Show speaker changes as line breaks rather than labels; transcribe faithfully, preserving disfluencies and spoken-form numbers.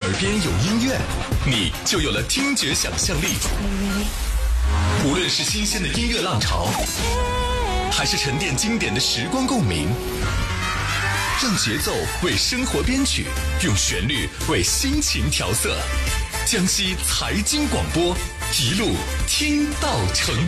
耳边有音乐，你就有了听觉想象力。无论是新鲜的音乐浪潮，还是沉淀经典的时光共鸣，让节奏为生活编曲，用旋律为心情调色。江西财经广播，一路听到成